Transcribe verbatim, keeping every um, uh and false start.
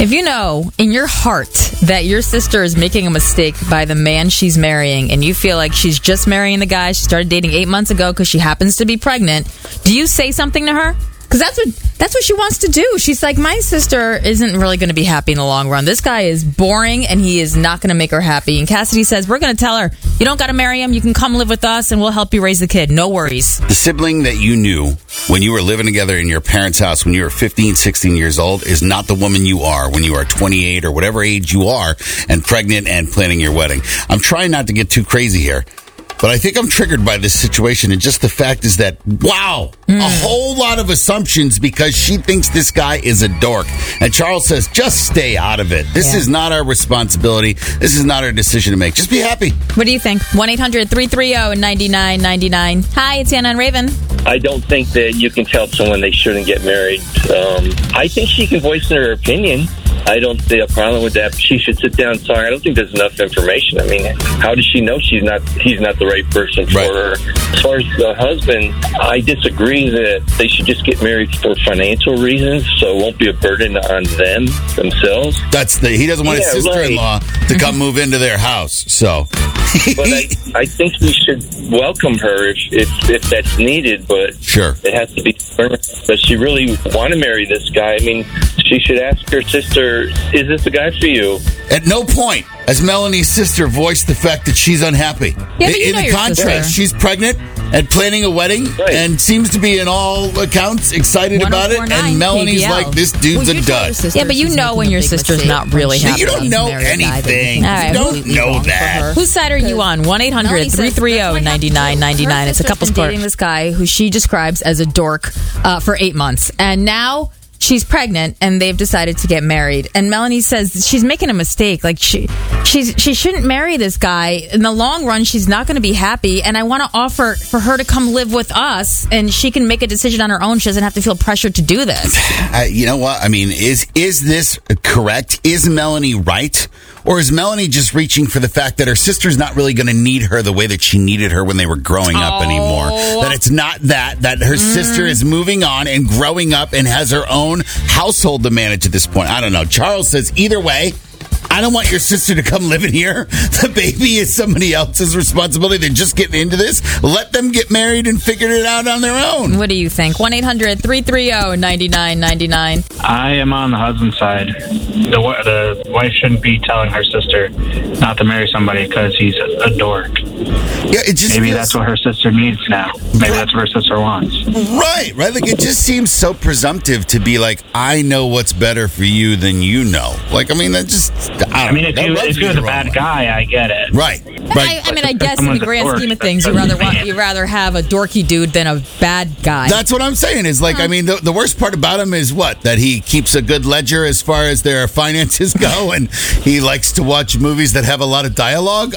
If you know in your heart that your sister is making a mistake by the man she's marrying, and you feel like she's just marrying the guy she started dating eight months ago because she happens to be pregnant, do you say something to her? Because that's what that's what she wants to do. She's like, my sister isn't really going to be happy in the long run. This guy is boring, and he is not going to make her happy. And Cassidy says, we're going to tell her, you don't got to marry him. You can come live with us, and we'll help you raise the kid. No worries. The sibling that you knew when you were living together in your parents' house when you were fifteen, sixteen years old is not the woman you are when you are twenty-eight or whatever age you are and pregnant and planning your wedding. I'm trying not to get too crazy here, but I think I'm triggered by this situation, and just the fact is that, wow, mm. a whole lot of assumptions because she thinks this guy is a dork. And Charles says, just stay out of it. This yeah. is not our responsibility. This is not our decision to make. Just be happy. What do you think? one eight hundred three three zero nine nine nine nine. Hi, it's Anna and Raven. I don't think that you can tell someone they shouldn't get married. Um, I think she can voice her opinion. I don't see a problem with that. She should sit down and talk. I don't think there's enough information. I mean, how does she know she's not? He's not the right person for right. her? As far as the husband, I disagree that they should just get married for financial reasons, so it won't be a burden on them themselves. That's the he doesn't want yeah, his sister-in-law right. to come move into their house. So, but I, I think we should welcome her if if, if that's needed. But sure, it has to be. Does she really want to marry this guy? I mean, she should ask her sister, is this the guy for you? At no point has Melanie's sister voiced the fact that she's unhappy. Yeah, but you in know the your contrast, sister. she's pregnant and planning a wedding right. and seems to be, in all accounts, excited about it. And Melanie's K B L. like, this dude's well, a dud. Yeah, but you know when your sister's not really happy. You don't know anything. Right. You don't know that. Whose side are you on? one eight hundred three three zero nine nine nine nine. It's a couple's court. Dating this guy who she describes as a dork uh, for eight months. And now she's pregnant, and they've decided to get married. And Melanie says she's making a mistake. Like she, she's she shouldn't marry this guy. In the long run, she's not going to be happy. And I want to offer for her to come live with us, and she can make a decision on her own. She doesn't have to feel pressured to do this. Uh, you know what? I mean, is is this correct? Is Melanie right? Or is Melanie just reaching for the fact that her sister's not really going to need her the way that she needed her when they were growing up oh. anymore? That it's not that, that her mm. sister is moving on and growing up and has her own household to manage at this point. I don't know. Charles says, either way, I don't want your sister to come live in here. The baby is somebody else's responsibility. They're just getting into this. Let them get married and figure it out on their own. What do you think? one eight hundred three three zero nine nine nine nine. I am on the husband's side. The, the wife shouldn't be telling her sister not to marry somebody because he's a, a dork. Yeah, it just Maybe feels... that's what her sister needs now. Maybe that's what her sister wants. Right, right. Like, it just seems so presumptive to be like, I know what's better for you than you know. Like, I mean, that just... I, I mean, if you if you're the bad way. guy, I get it. Right. I, I mean, I guess in the grand scheme of things, you rather want, you rather have a dorky dude than a bad guy. That's what I'm saying. Is like, I mean, the, the worst part about him is what? That he keeps a good ledger as far as their finances go, and he likes to watch movies that have a lot of dialogue.